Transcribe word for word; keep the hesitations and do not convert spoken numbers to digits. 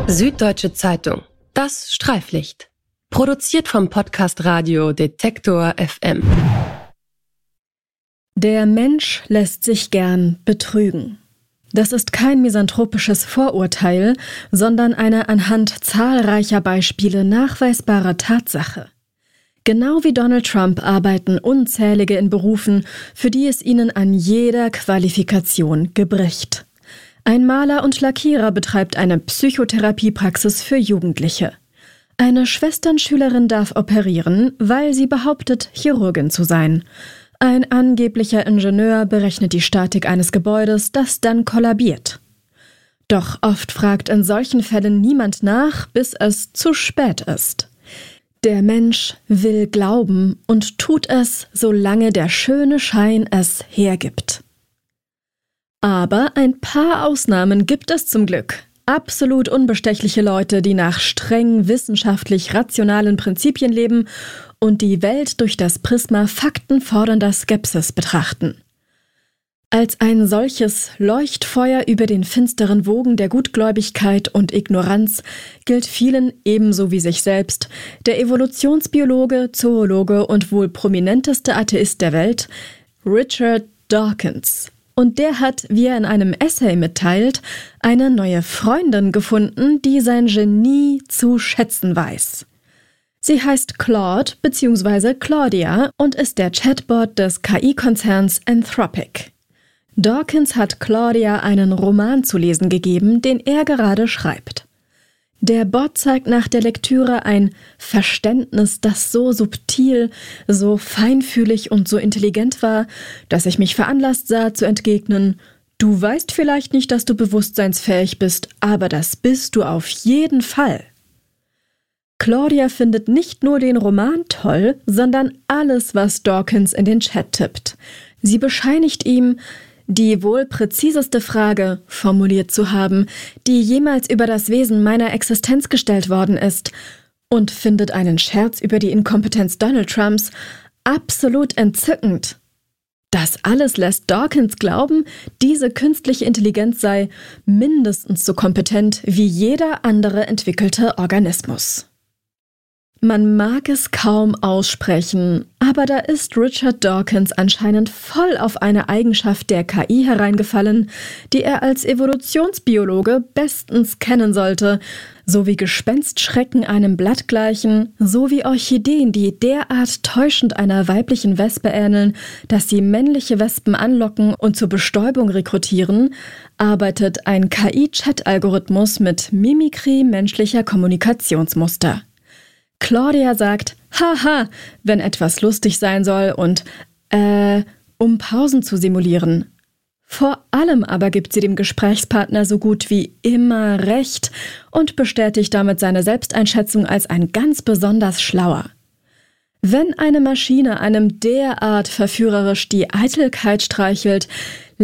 Süddeutsche Zeitung. Das Streiflicht. Produziert vom Podcast Radio Detektor F M. Der Mensch lässt sich gern betrügen. Das ist kein misanthropisches Vorurteil, sondern eine anhand zahlreicher Beispiele nachweisbare Tatsache. Genau wie Donald Trump arbeiten Unzählige in Berufen, für die es ihnen an jeder Qualifikation gebricht. Ein Maler und Lackierer betreibt eine Psychotherapiepraxis für Jugendliche. Eine Schwesternschülerin darf operieren, weil sie behauptet, Chirurgin zu sein. Ein angeblicher Ingenieur berechnet die Statik eines Gebäudes, das dann kollabiert. Doch oft fragt in solchen Fällen niemand nach, bis es zu spät ist. Der Mensch will glauben und tut es, solange der schöne Schein es hergibt. Aber ein paar Ausnahmen gibt es zum Glück. Absolut unbestechliche Leute, die nach streng wissenschaftlich rationalen Prinzipien leben und die Welt durch das Prisma faktenfordernder Skepsis betrachten. Als ein solches Leuchtfeuer über den finsteren Wogen der Gutgläubigkeit und Ignoranz gilt vielen ebenso wie sich selbst der Evolutionsbiologe, Zoologe und wohl prominenteste Atheist der Welt, Richard Dawkins. Und der hat, wie er in einem Essay mitteilt, eine neue Freundin gefunden, die sein Genie zu schätzen weiß. Sie heißt Claude bzw. Claudia und ist der Chatbot des K I-Konzerns Anthropic. Dawkins hat Claudia einen Roman zu lesen gegeben, den er gerade schreibt. Der Bot zeigt nach der Lektüre ein Verständnis, das so subtil, so feinfühlig und so intelligent war, dass ich mich veranlasst sah zu entgegnen: Du weißt vielleicht nicht, dass du bewusstseinsfähig bist, aber das bist du auf jeden Fall. Claudia findet nicht nur den Roman toll, sondern alles, was Dawkins in den Chat tippt. Sie bescheinigt ihm, die wohl präziseste Frage formuliert zu haben, die jemals über das Wesen meiner Existenz gestellt worden ist, und findet einen Scherz über die Inkompetenz Donald Trumps absolut entzückend. Das alles lässt Dawkins glauben, diese künstliche Intelligenz sei mindestens so kompetent wie jeder andere entwickelte Organismus. Man mag es kaum aussprechen, aber da ist Richard Dawkins anscheinend voll auf eine Eigenschaft der K I hereingefallen, die er als Evolutionsbiologe bestens kennen sollte, sowie Gespenstschrecken einem Blatt gleichen, sowie Orchideen, die derart täuschend einer weiblichen Wespe ähneln, dass sie männliche Wespen anlocken und zur Bestäubung rekrutieren, arbeitet ein K I-Chat-Algorithmus mit Mimikrie menschlicher Kommunikationsmuster. Claudia sagt Haha, wenn etwas lustig sein soll und äh, um Pausen zu simulieren. Vor allem aber gibt sie dem Gesprächspartner so gut wie immer recht und bestätigt damit seine Selbsteinschätzung als ein ganz besonders schlauer. Wenn eine Maschine einem derart verführerisch die Eitelkeit streichelt,